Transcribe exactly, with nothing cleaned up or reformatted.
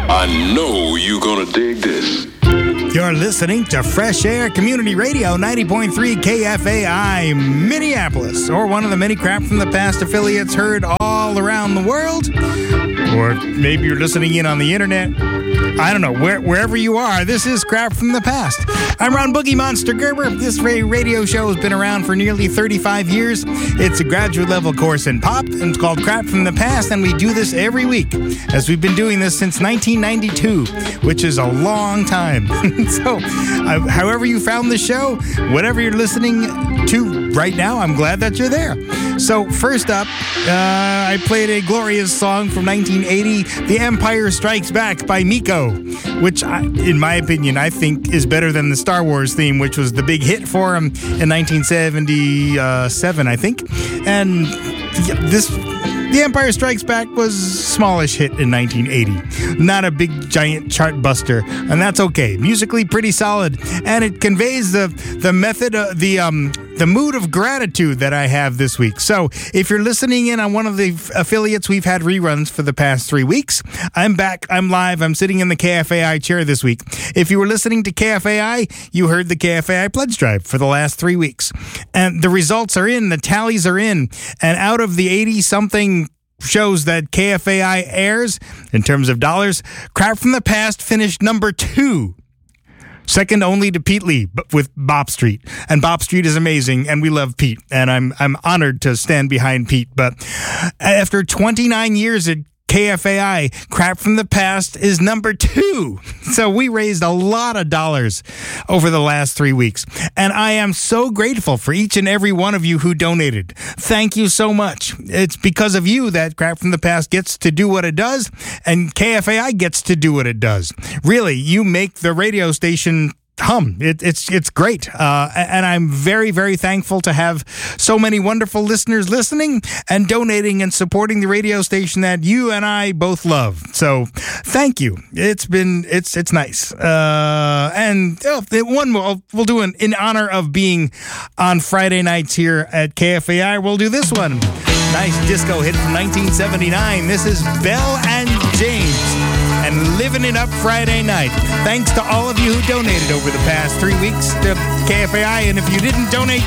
I know you're gonna dig this. You're listening to Fresh Air Community Radio, ninety point three K F A I Minneapolis, or one of the many Crap from the Past affiliates heard all around the world. Or maybe you're listening in on the internet. I don't know, where, wherever you are, this is Crap from the Past. I'm Ron Boogie Monster Gerber. This radio show has been around for nearly thirty-five years. It's a graduate level course in pop, and it's called Crap from the Past, and we do this every week, as we've been doing this since nineteen ninety-two, which is a long time. So, uh, however you found the show, whatever you're listening to right now, I'm glad that you're there. So, first up, uh, I played a glorious song from nineteen eighty, The Empire Strikes Back by Miko, which, I, in my opinion, I think is better than the Star Wars theme, which was the big hit for him in nineteen seventy-seven, I think. And this... The Empire Strikes Back was a smallish hit in nineteen eighty. Not a big, giant chart buster, and that's okay. Musically pretty solid, and it conveys the the method, uh, the um the mood of gratitude that I have this week. So if you're listening in on one of the affiliates, we've had reruns for the past three weeks. I'm back. I'm live. I'm sitting in the K F A I chair this week. If you were listening to K F A I, you heard the K F A I pledge drive for the last three weeks. And the results are in, the tallies are in, and out of the eighty-something shows that K F A I airs, in terms of dollars, Crap from the Past finished number two. Second only to Pete Lee with Bop Street. And Bop Street is amazing, and we love Pete. And I'm I'm honored to stand behind Pete. But after twenty-nine years at K F A I, Crap from the Past is number two. So we raised a lot of dollars over the last three weeks. And I am so grateful for each and every one of you who donated. Thank you so much. It's because of you that Crap from the Past gets to do what it does, and K F A I gets to do what it does. Really, you make the radio station hum. It, it's it's great. Uh, and I'm very, very thankful to have so many wonderful listeners listening and donating and supporting the radio station that you and I both love. So thank you. It's been, it's it's nice. Uh, and oh, one more, we'll do an, in honor of being on Friday nights here at K F A I, we'll do this one. Nice disco hit from nineteen seventy-nine. This is Belle and James and Living It Up Friday Night. Thanks to all of you who donated over the past three weeks to K F A I. And if you didn't donate,